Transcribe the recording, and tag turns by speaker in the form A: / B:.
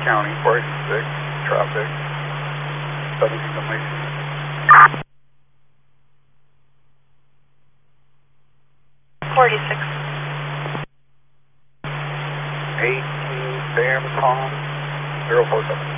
A: County, 46, traffic, 17 completion.
B: 46.
A: 18 Sam Tom, 047.